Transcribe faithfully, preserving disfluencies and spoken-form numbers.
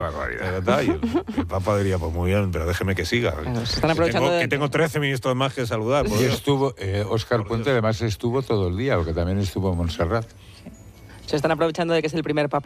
Barbaridad, de verdad. Y el, el Papa diría, pues muy bien, pero déjeme que siga. Claro, se están que, aprovechando tengo, de... que tengo trece ministros más que saludar. Y estuvo, eh, Óscar Puente además estuvo todo el día, porque también estuvo en Montserrat. Se están aprovechando de que es el primer Papa